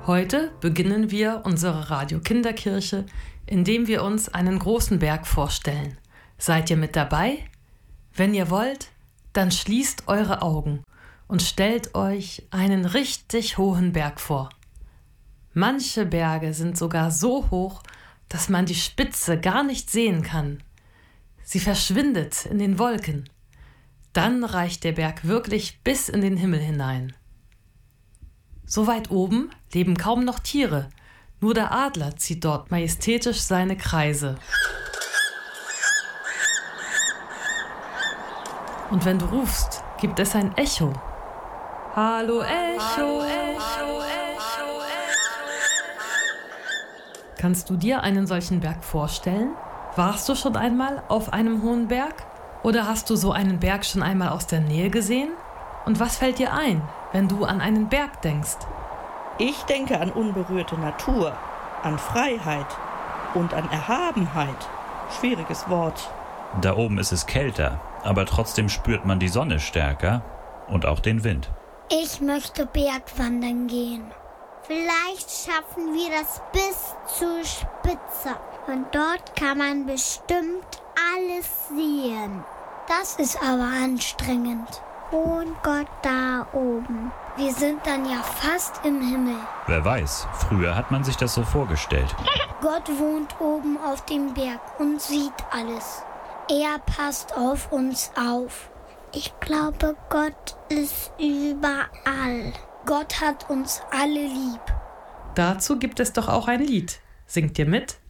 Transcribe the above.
Heute beginnen wir unsere Radio-Kinderkirche, indem wir uns einen großen Berg vorstellen. Seid ihr mit dabei? Wenn ihr wollt, dann schließt eure Augen und stellt euch einen richtig hohen Berg vor. Manche Berge sind sogar so hoch, dass man die Spitze gar nicht sehen kann. Sie verschwindet in den Wolken. Dann reicht der Berg wirklich bis in den Himmel hinein. So weit oben leben kaum noch Tiere, nur der Adler zieht dort majestätisch seine Kreise. Und wenn du rufst, gibt es ein Echo. Hallo Echo, Echo, Echo. Kannst du dir einen solchen Berg vorstellen? Warst du schon einmal auf einem hohen Berg? Oder hast du so einen Berg schon einmal aus der Nähe gesehen? Und was fällt dir ein, wenn du an einen Berg denkst? Ich denke an unberührte Natur, an Freiheit und an Erhabenheit. Schwieriges Wort. Da oben ist es kälter, aber trotzdem spürt man die Sonne stärker und auch den Wind. Ich möchte Bergwandern gehen. Vielleicht schaffen wir das bis zur Spitze. Und dort kann man bestimmt alles sehen. Das ist aber anstrengend. Und Gott da oben. Wir sind dann ja fast im Himmel. Wer weiß, früher hat man sich das so vorgestellt. Gott wohnt oben auf dem Berg und sieht alles. Er passt auf uns auf. Ich glaube, Gott ist überall. Gott hat uns alle lieb. Dazu gibt es doch auch ein Lied. Singt ihr mit?